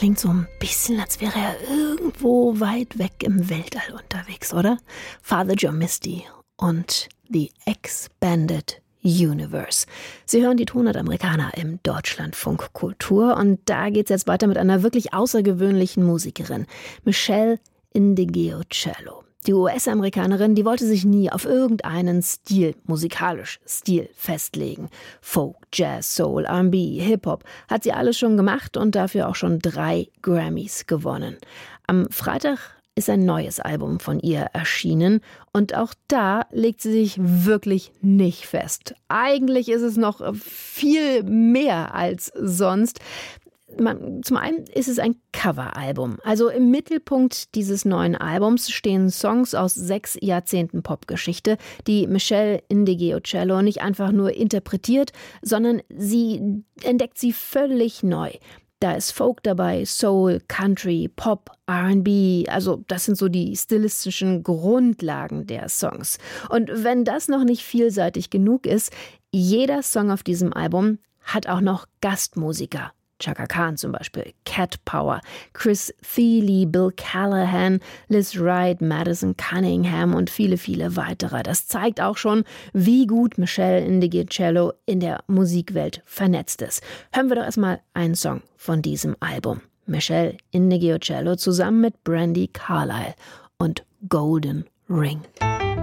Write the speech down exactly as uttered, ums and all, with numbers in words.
klingt so ein bisschen, als wäre er irgendwo weit weg im Weltall unterwegs, oder? Father John Misty und The Expanded Universe. Sie hören die hundert-Amerikaner im Deutschlandfunk Kultur und da geht's jetzt weiter mit einer wirklich außergewöhnlichen Musikerin, Meshell Ndegeocello. Die U S-Amerikanerin, die wollte sich nie auf irgendeinen Stil, musikalisch Stil, festlegen. Folk, Jazz, Soul, R and B, Hip-Hop hat sie alles schon gemacht und dafür auch schon drei Grammys gewonnen. Am Freitag ist ein neues Album von ihr erschienen und auch da legt sie sich wirklich nicht fest. Eigentlich ist es noch viel mehr als sonst. Man, zum einen ist es ein Coveralbum. Also im Mittelpunkt dieses neuen Albums stehen Songs aus sechs Jahrzehnten Popgeschichte, die Meshell Ndegeocello nicht einfach nur interpretiert, sondern sie entdeckt sie völlig neu. Da ist Folk dabei, Soul, Country, Pop, R and B, also das sind so die stilistischen Grundlagen der Songs. Und wenn das noch nicht vielseitig genug ist, jeder Song auf diesem Album hat auch noch Gastmusiker. Chaka Khan zum Beispiel, Cat Power, Chris Thile, Bill Callahan, Liz Wright, Madison Cunningham und viele, viele weitere. Das zeigt auch schon, wie gut Meshell Ndegeocello in der Musikwelt vernetzt ist. Hören wir doch erstmal einen Song von diesem Album. Meshell Ndegeocello zusammen mit Brandi Carlile und Golden Ring.